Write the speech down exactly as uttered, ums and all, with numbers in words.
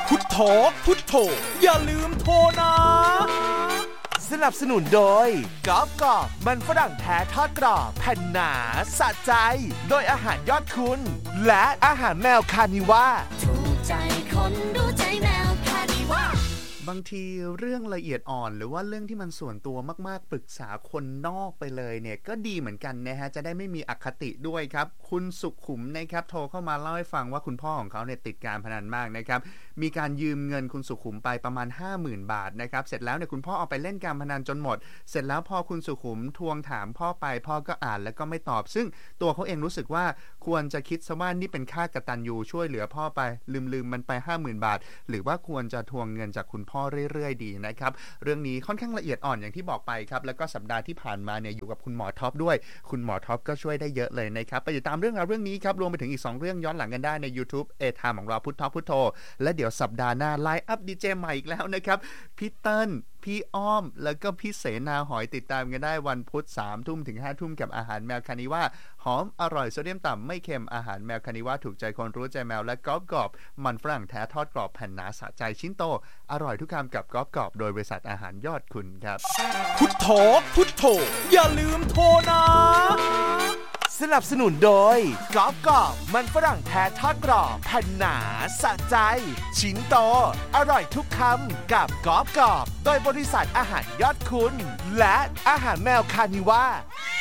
พุทโธพุทโธอย่าลืมโทรนะสนับสนุนโดยกอล์ฟกรอบมันฝรั่งแท้ทอดกรอบแผ่นหนาสะใจโดยอาหารยอดคุณและอาหารแมวคานิว่าถูกใจคนรู้ใจแมวคานิว่าบางทีเรื่องละเอียดอ่อนหรือว่าเรื่องที่มันส่วนตัวมากๆปรึกษาคนนอกไปเลยเนี่ยก็ดีเหมือนกันนะฮะจะได้ไม่มีอคติด้วยครับคุณสุขุมนะครับโทรเข้ามาเล่าให้ฟังว่าคุณพ่อของเขาเนี่ยติดการพนันมากนะครับมีการยืมเงินคุณสุขุมไปประมาณ ห้าหมื่น บาทนะครับเสร็จแล้วเนี่ยคุณพ่อเอาไปเล่นการพนันจนหมดเสร็จแล้วพอคุณสุขุมทวงถามพ่อไปพ่อก็อ่านแล้วก็ไม่ตอบซึ่งตัวเขาเองรู้สึกว่าควรจะคิดซะว่านี่เป็นค่ากตัญญูช่วยเหลือพ่อไปลืมๆมันไป ห้าหมื่น บาทหรือว่าควรจะทวงเงินจากคุณพ่อเรื่อยๆดีนะครับเรื่องนี้ค่อนข้างละเอียดอ่อนอย่างที่บอกไปครับแล้วก็สัปดาห์ที่ผ่านมาเนี่ยอยู่กับคุณหมอท็อปด้วยคุณหมอท็อปก็ช่วยได้เยอะเลยนะครับไปติดตามเรื่องราวเรื่องนี้ครับรวมไปถึงอีกสองเรื่องย้อนหลังกันได้ใน YouTube เอ ไทม์ ของเราพุทธพุทโธและเดี๋ยวสัปดาห์หน้าไลฟ์อัพดีเจใหม่อีกแล้วนะครับพี่เติ้ลพี่อ้อมแล้วก็พี่เสนาหอยติดตามกันได้วันพุธ สามทุ่มถึงห้าทุ่มกับอาหารแมวคานิว่าหอมอร่อยโซเดียมต่ำไม่เค็มอาหารแมวคานิว่าถูกใจคนรู้ใจแมวและกรอบกรอบมันฝรั่งแท้ทอดกรอบแผ่นหนาสะใจชิ้นโตอร่อยทุกคำกับกรอบกรอบโดยบริษัทอาหารยอดคุณครับพุทโธพุทโธอย่าลืมโทรนะสนับสนุนโดยกรอบกรอบมันฝรั่งแท้ทอดกรอบแผ่นหนาสะใจชิ้นโตอร่อยทุกคำกับกรอบกรอบโดยบริษัทอาหารยอดคุณและอาหารแมวคานิว่า